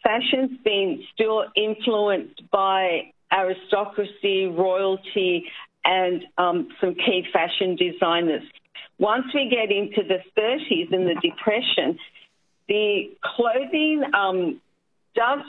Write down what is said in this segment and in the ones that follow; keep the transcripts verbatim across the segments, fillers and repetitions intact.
fashion's been still influenced by aristocracy, royalty, and um, some key fashion designers. Once we get into the thirties and the Depression, the clothing um, does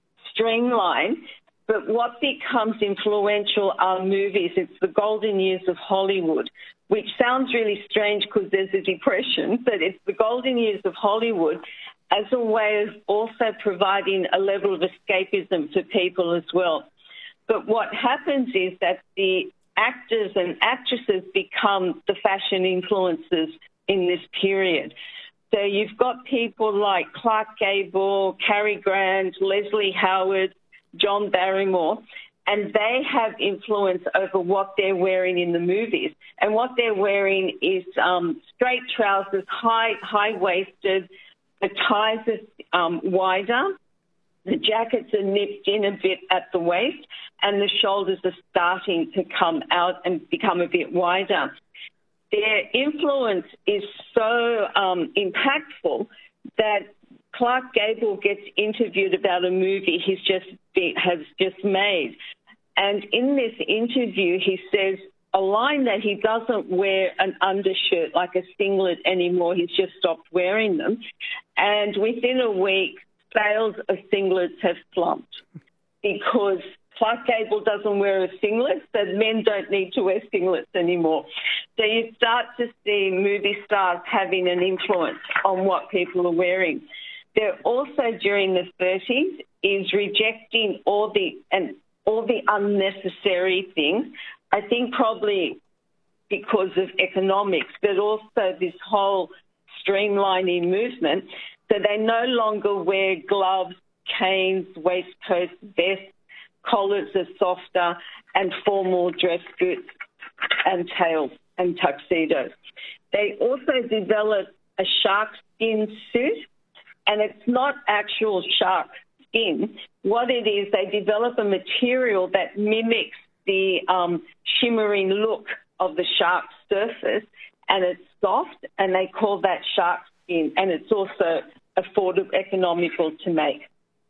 streamline, but what becomes influential are movies. It's the golden years of Hollywood, which sounds really strange because there's a depression, but it's the golden years of Hollywood as a way of also providing a level of escapism for people as well. But what happens is that the actors and actresses become the fashion influencers in this period. So you've got people like Clark Gable, Cary Grant, Leslie Howard, John Barrymore, and they have influence over what they're wearing in the movies. And what they're wearing is um, straight trousers, high, high-waisted, the ties are um, wider, the jackets are nipped in a bit at the waist, and the shoulders are starting to come out and become a bit wider. Their influence is so um, impactful that Clark Gable gets interviewed about a movie he's just been, has just made. And in this interview, he says a line that he doesn't wear an undershirt like a singlet anymore. He's just stopped wearing them. And within a week, sales of singlets have slumped because Clark Gable doesn't wear a singlet, so men don't need to wear singlets anymore. So you start to see movie stars having an influence on what people are wearing. They're also, during the thirties, is rejecting all the and all the unnecessary things. I think probably because of economics, but also this whole streamlining movement. So they no longer wear gloves, canes, waistcoats, vests, collars are softer, and formal dress boots and tails and tuxedos. They also developed a shark skin suit, and it's not actual shark skin. What it is, they develop a material that mimics the um, shimmering look of the shark's surface, and it's soft, and they call that shark skin, and it's also affordable, economical to make.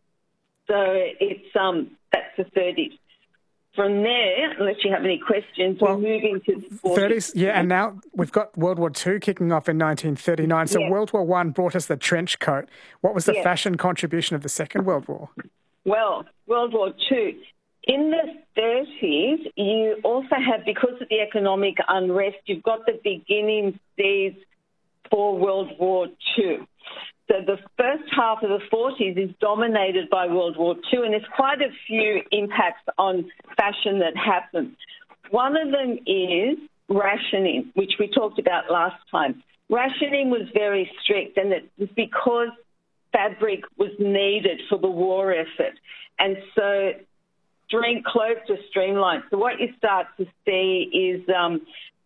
So it's um, that's the thirties. From there, unless you have any questions, well, we move into the forties. thirties, yeah, and now we've got World War Two kicking off in nineteen thirty-nine. So yeah. World War One brought us the trench coat. What was the yeah. fashion contribution of the Second World War? Well, World War Two. In the thirties, you also have, because of the economic unrest, you've got the beginning seeds for World War Two. So the first half of the forties is dominated by World War Two, and there's quite a few impacts on fashion that happen. One of them is rationing, which we talked about last time. Rationing was very strict, and it was because fabric was needed for the war effort. And so stream, clothes are streamlined. So what you start to see is um,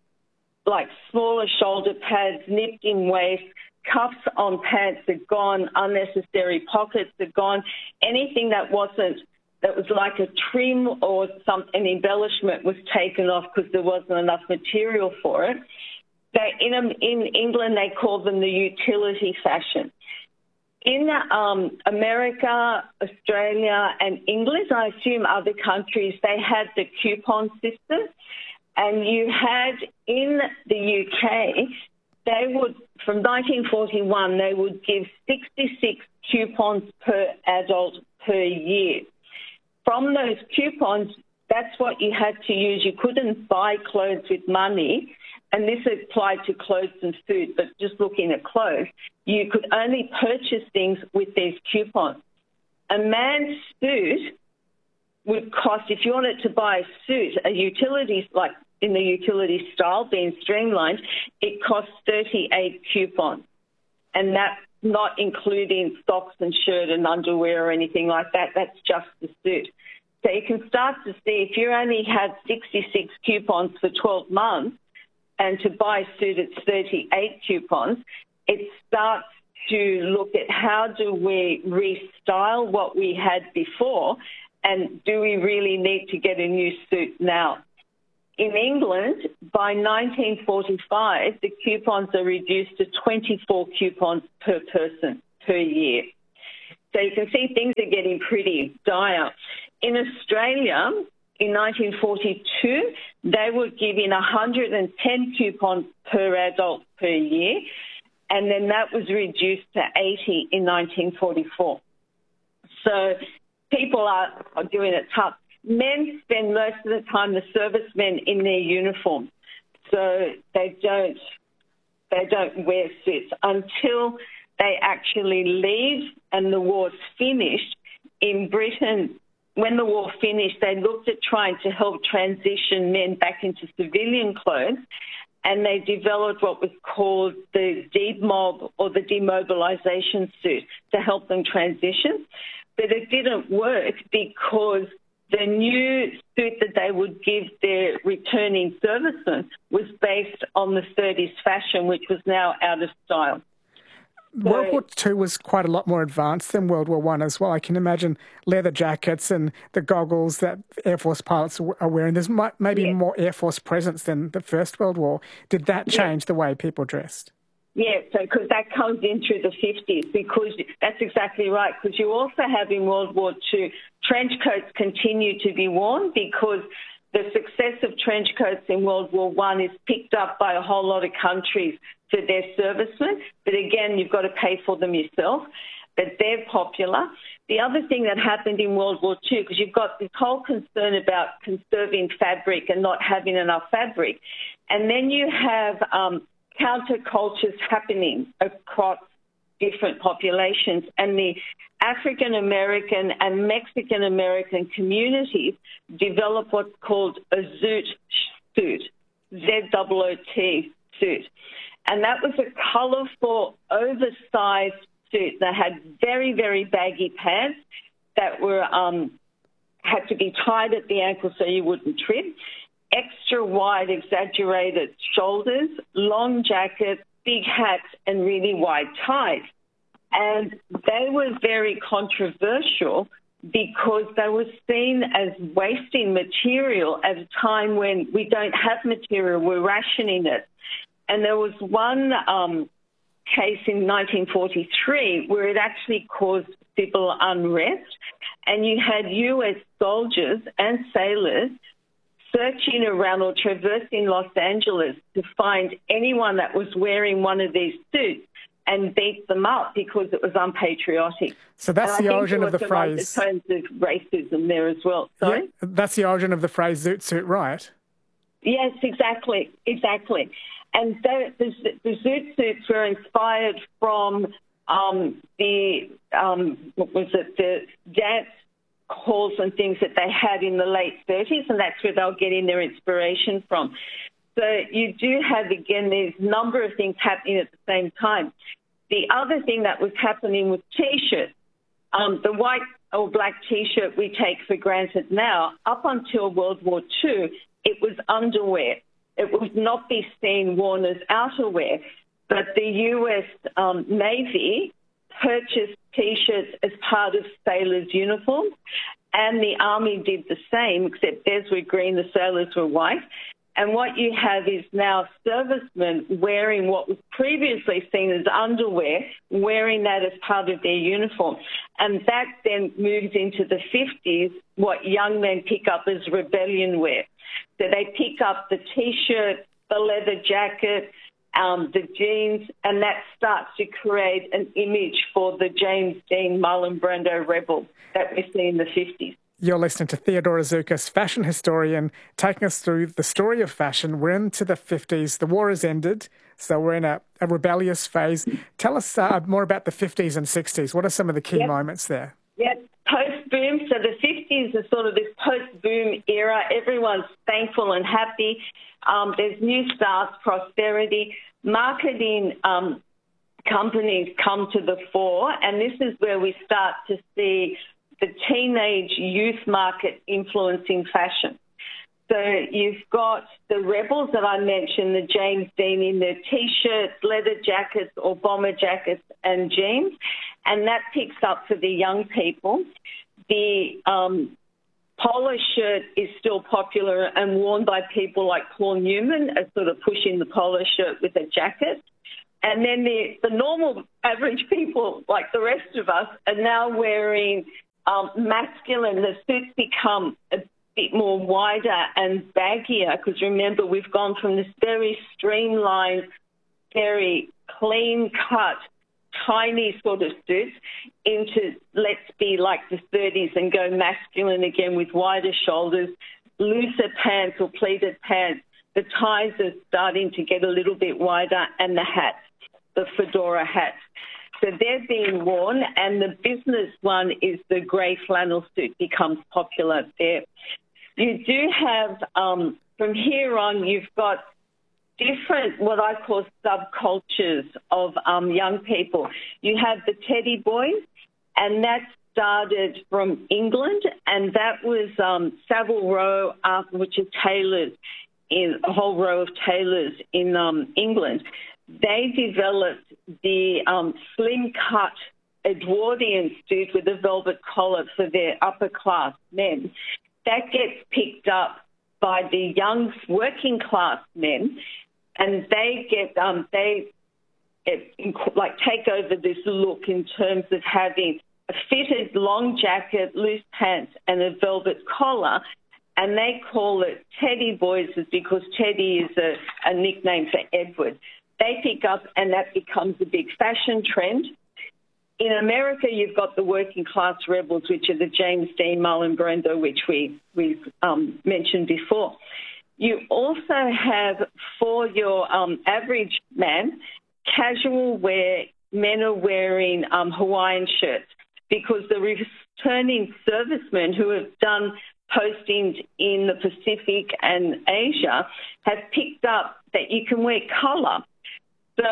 like smaller shoulder pads, nipped in waist, cuffs on pants are gone, unnecessary pockets are gone. Anything that wasn't, that was like a trim or some an embellishment was taken off because there wasn't enough material for it. They, in, in England, they call them the utility fashion. In um, America, Australia and England, I assume other countries, they had the coupon system. And you had in the U K, they would, from nineteen forty-one, they would give sixty-six coupons per adult per year. From those coupons, that's what you had to use. You couldn't buy clothes with money, and this applied to clothes and food, but just looking at clothes, you could only purchase things with these coupons. A man's suit would cost, if you wanted to buy a suit, a utility, like in the utility style, being streamlined, it costs thirty-eight coupons. And that's not including socks and shirt and underwear or anything like that. That's just the suit. So you can start to see if you only had sixty-six coupons for twelve months, and to buy a suit it's thirty-eight coupons, it starts to look at how do we restyle what we had before, and do we really need to get a new suit now? In England, by nineteen forty-five, the coupons are reduced to twenty-four coupons per person per year. So you can see things are getting pretty dire. In Australia, in nineteen forty-two, they were giving one hundred ten coupons per adult per year, and then that was reduced to eighty in nineteen forty-four. So people are, are doing it tough. Men spend most of the time, the servicemen, in their uniform, so they don't they don't wear suits until they actually leave and the war's finished. In Britain, when the war finished, they looked at trying to help transition men back into civilian clothes, and they developed what was called the demob or the demobilisation suit to help them transition. But it didn't work because the new suit that they would give their returning servicemen was based on the thirties fashion, which was now out of style. World War Two was quite a lot more advanced than World War One as well. I can imagine leather jackets and the goggles that Air Force pilots are wearing. There's maybe yeah. more Air Force presence than the First World War. Did that change yeah. the way people dressed? Yeah, so because that comes in through the fifties, because that's exactly right, because you also have in World War Two, trench coats continue to be worn because the success of trench coats in World War One is picked up by a whole lot of countries for their servicemen. But again, you've got to pay for them yourself. But they're popular. The other thing that happened in World War Two, because you've got this whole concern about conserving fabric and not having enough fabric, and then you have um, countercultures happening across different populations, and the African American and Mexican American communities develop what's called a zoot suit, Z O O T suit. And that was a colourful, oversized suit that had very, very baggy pants that were um, had to be tied at the ankle so you wouldn't trip, extra wide, exaggerated shoulders, long jackets, big hats, and really wide ties. And they were very controversial because they were seen as wasting material at a time when we don't have material, we're rationing it. And there was one um, case in nineteen forty-three where it actually caused civil unrest, and you had U S soldiers and sailors searching around or traversing Los Angeles to find anyone that was wearing one of these suits and beat them up because it was unpatriotic. So that's and the I origin of the think phrase. There was of racism there as well. Sorry? Yeah, that's the origin of the phrase zoot suit, right? Yes, exactly, exactly. And the, the, the zoot suits were inspired from um, the, um, what was it, the dance halls and things that they had in the late thirties, and that's where they'll getting their inspiration from. So you do have, again, there's a number of things happening at the same time. The other thing that was happening with T-shirts, um, the white or black T-shirt we take for granted now, up until World War Two, it was underwear. It would not be seen worn as outerwear. But the U S um, Navy purchased T-shirts as part of sailors' uniforms, and the Army did the same, except theirs were green, the sailors were white. And what you have is now servicemen wearing what was previously seen as underwear, wearing that as part of their uniform. And that then moves into the fifties, what young men pick up as rebellion wear. So they pick up the T-shirt, the leather jacket, um, the jeans, and that starts to create an image for the James Dean Marlon Brando rebel that we see in the fifties. You're listening to Theodora Zoukis, fashion historian, taking us through the story of fashion. We're into the fifties. The war has ended, so we're in a, a rebellious phase. Tell us uh, more about the fifties and sixties. What are some of the key yep. moments there? Yep, post-boom. So the fifties is sort of this post-boom era. Everyone's thankful and happy. Um, there's new starts, prosperity. Marketing um, companies come to the fore, and this is where we start to see the teenage youth market influencing fashion. So you've got the rebels that I mentioned, the James Dean in their T-shirts, leather jackets or bomber jackets and jeans, and that picks up for the young people. The um, polo shirt is still popular and worn by people like Paul Newman as sort of pushing the polo shirt with a jacket. And then the, the normal average people, like the rest of us, are now wearing um, masculine. The suits become a bit more wider and baggier because, remember, we've gone from this very streamlined, very clean-cut, tiny sort of suits into let's be like the thirties and go masculine again with wider shoulders, looser pants or pleated pants. The ties are starting to get a little bit wider, and the hats, the fedora hats. So they're being worn, and the business one is the grey flannel suit becomes popular there. You do have, um, from here on, you've got different, what I call subcultures of um, young people. You have the teddy boys, and that started from England, and that was um, Savile Row, uh, which are tailors, in a whole row of tailors in um, England. They developed the um, slim-cut Edwardian suit with a velvet collar for their upper-class men. That gets picked up by the young working-class men, and they get um, they it, like take over this look in terms of having a fitted long jacket, loose pants, and a velvet collar. And they call it Teddy Boys because Teddy is a, a nickname for Edward. They pick up, and that becomes a big fashion trend. In America, you've got the working class rebels, which are the James Dean, Marlon Brando, which we, we've um, mentioned before. You also have, for your um, average man, casual wear, men are wearing um, Hawaiian shirts because the returning servicemen who have done postings in the Pacific and Asia have picked up that you can wear colour. So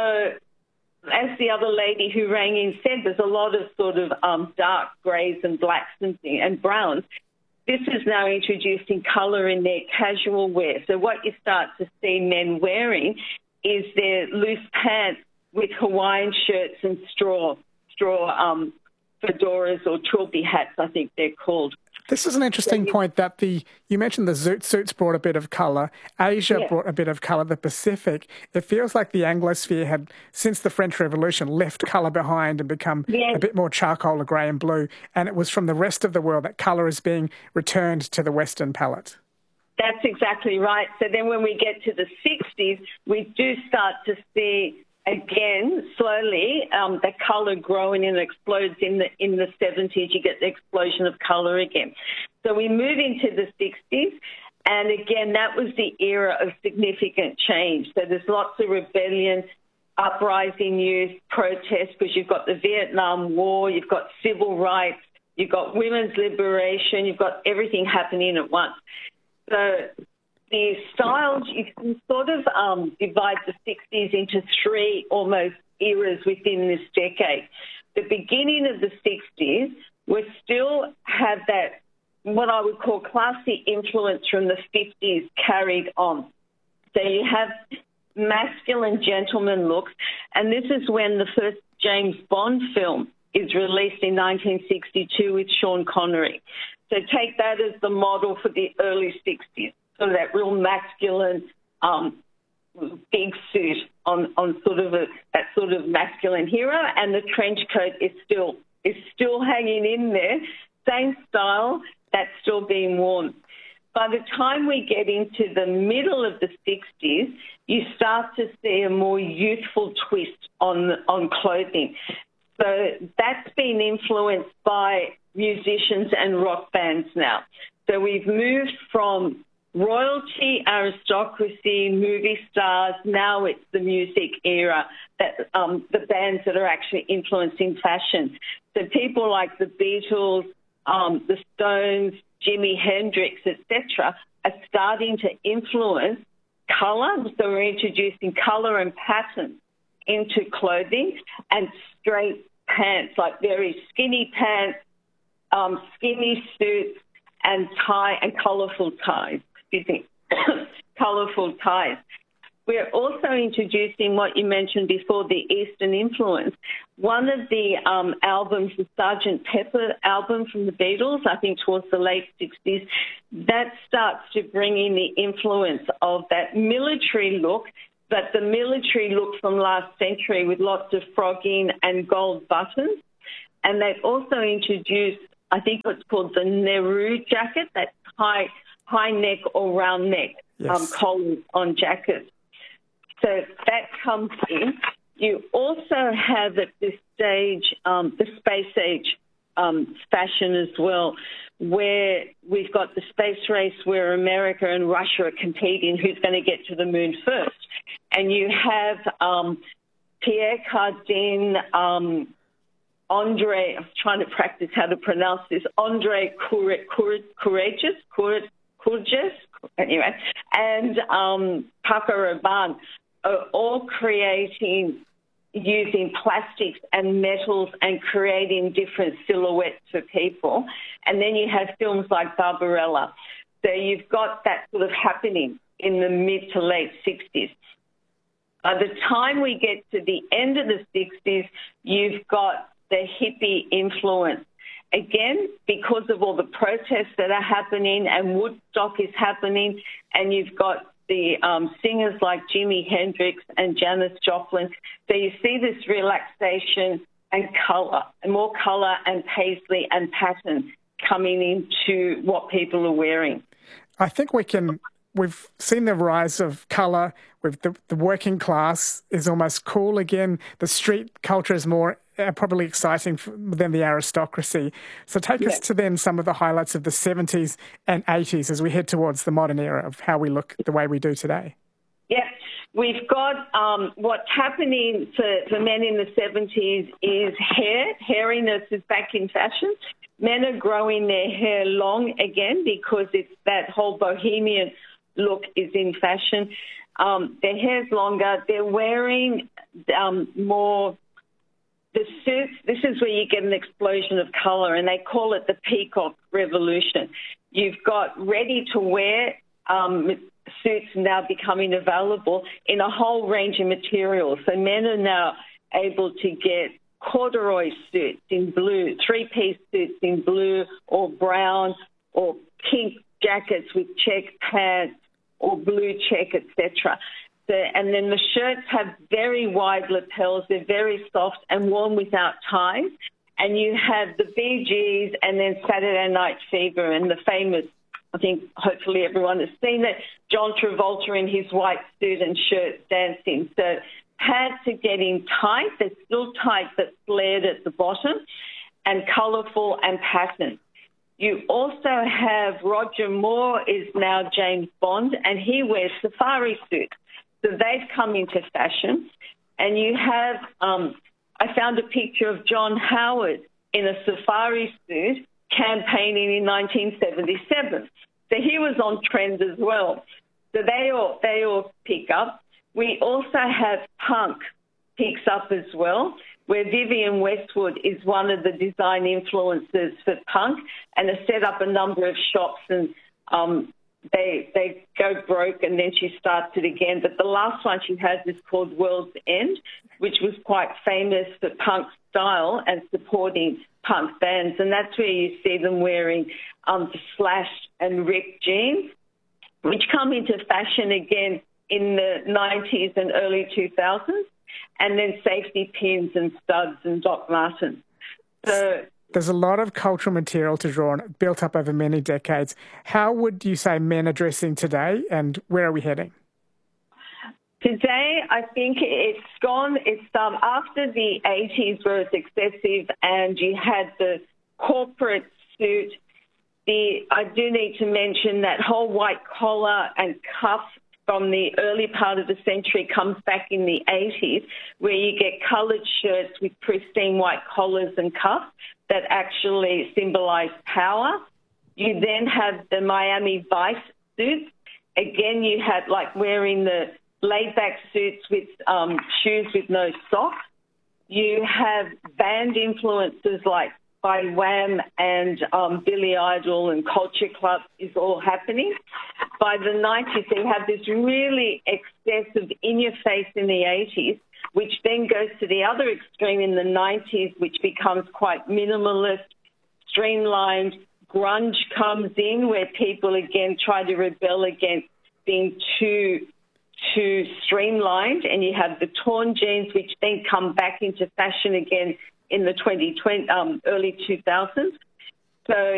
as the other lady who rang in said, there's a lot of sort of um, dark greys and blacks and, and browns. This is now introducing colour in their casual wear. So what you start to see men wearing is their loose pants with Hawaiian shirts and straw, straw um, fedoras or trilby hats, I think they're called. This is an interesting point that the, you mentioned the zoot suits brought a bit of colour. Asia yeah. brought a bit of colour, the Pacific. It feels like the Anglosphere had, since the French Revolution, left colour behind and become yeah. a bit more charcoal or grey and blue. And it was from the rest of the world that colour is being returned to the Western palette. That's exactly right. So then when we get to the sixties, we do start to see again, slowly, um, the colour growing and explodes in the in the seventies. You get the explosion of colour again. So we move into the sixties, and again, that was the era of significant change. So there's lots of rebellion, uprising youth, protests, because you've got the Vietnam War, you've got civil rights, you've got women's liberation, you've got everything happening at once. So the styles, you can sort of um, divide the sixties into three almost eras within this decade. The beginning of the sixties, we still have that, what I would call classy influence from the fifties carried on. So you have masculine gentleman looks, and this is when the first James Bond film is released in nineteen sixty-two with Sean Connery. So take that as the model for the early sixties. So that real masculine um, big suit on, on sort of a, that sort of masculine hero, and the trench coat is still is still hanging in there. Same style, that's still being worn. By the time we get into the middle of the sixties, you start to see a more youthful twist on on clothing. So that's been influenced by musicians and rock bands now. So we've moved from royalty, aristocracy, movie stars, now it's the music era, that um, the bands that are actually influencing fashion. So people like the Beatles, um, the Stones, Jimi Hendrix, et cetera, are starting to influence colour. So we're introducing colour and pattern into clothing, and straight pants, like very skinny pants, um, skinny suits, and tie and colourful ties. Excuse me, colourful ties. We're also introducing what you mentioned before, the Eastern influence. One of the um, albums, the Sergeant Pepper album from the Beatles, I think towards the late sixties, that starts to bring in the influence of that military look but the military look from last century with lots of frogging and gold buttons. And they've also introduced, I think it's called the Nehru jacket, that high high neck or round neck yes. um, collars on jackets. So that comes in. You also have at this stage um, the space age um, fashion as well, where we've got the space race where America and Russia are competing who's going to get to the moon first. And you have um, Pierre Cardin, um, Andre, I'm trying to practice how to pronounce this, Andre Courageous, Courageous, anyway, and um, Paco Rabanne are all creating, using plastics and metals and creating different silhouettes for people. And then you have films like Barbarella. So you've got that sort of happening in the mid to late sixties. By the time we get to the end of the sixties, you've got the hippie influence. Again, because of all the protests that are happening and Woodstock is happening, and you've got the um, singers like Jimi Hendrix and Janis Joplin. So you see this relaxation and colour, and more colour and paisley and pattern coming into what people are wearing. I think we can... We've seen the rise of colour. With the, the working class is almost cool again. The street culture is more uh, probably exciting for, than the aristocracy. So take yeah. us to then some of the highlights of the seventies and eighties as we head towards the modern era of how we look the way we do today. Yeah, we've got um, what's happening for, for men in the seventies is hair. Hairiness is back in fashion. Men are growing their hair long again because it's that whole bohemian look is in fashion. Um, their hair's longer. They're wearing um, more the suits. This is where you get an explosion of colour, and they call it the peacock revolution. You've got ready-to-wear um, suits now becoming available in a whole range of materials. So men are now able to get corduroy suits in blue, three-piece suits in blue or brown, or pink jackets with check pads or blue check, et cetera. So, and then the shirts have very wide lapels. They're very soft and worn without ties. And you have the Bee Gees and then Saturday Night Fever and the famous, I think hopefully everyone has seen it, John Travolta in his white suit and shirt dancing. So pants are getting tight. They're still tight but flared at the bottom and colourful and patterned. You also have Roger Moore is now James Bond, and he wears safari suits. So they've come into fashion. And you have, um, I found a picture of John Howard in a safari suit campaigning in nineteen seventy-seven. So he was on trend as well. So they all, they all pick up. We also have punk picks up as well, where Vivienne Westwood is one of the design influencers for punk and has set up a number of shops, and um, they they go broke and then she starts it again. But the last one she has is called World's End, which was quite famous for punk style and supporting punk bands. And that's where you see them wearing um, the slashed and ripped jeans, which come into fashion again in the nineties and early two thousands. And then safety pins and studs and Doc Martens. So there's a lot of cultural material to draw on, built up over many decades. How would you say men are dressing today, and where are we heading? Today, I think it's gone. It's um, after the eighties where it's excessive and you had the corporate suit. The I do need to mention that whole white collar and cuff from the early part of the century comes back in the eighties, where you get coloured shirts with pristine white collars and cuffs that actually symbolise power. You then have the Miami Vice suits. Again, you had like wearing the laid-back suits with um, shoes with no socks. You have band influences like by Wham and um, Billy Idol and Culture Club is all happening. By the nineties, you have this really excessive in-your-face in the eighties, which then goes to the other extreme in the nineties, which becomes quite minimalist, streamlined. Grunge comes in, where people, again, try to rebel against being too to streamlined, and you have the torn jeans, which then come back into fashion again in the twenty twenty, um, early two thousands. So